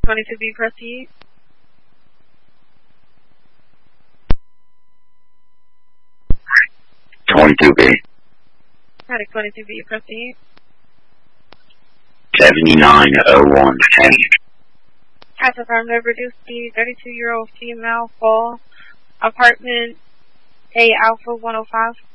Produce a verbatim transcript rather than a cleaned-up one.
twenty-two B, proceed. twenty-two B. Attic twenty-two B, proceed. seventy-nine oh one ten. Has affirmative, reduced the thirty-two-year-old female, full, apartment A Alpha one oh five.